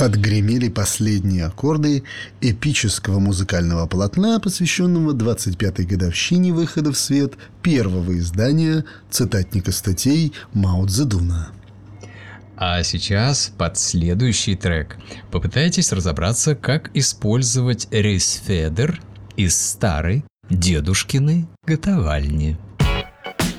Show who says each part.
Speaker 1: Отгремели последние аккорды эпического музыкального полотна, посвященного 25-й годовщине выхода в свет первого издания цитатника статей Мао Цзэдуна.
Speaker 2: А сейчас под следующий трек попытайтесь разобраться, как использовать рейсфедер из старой дедушкиной готовальни.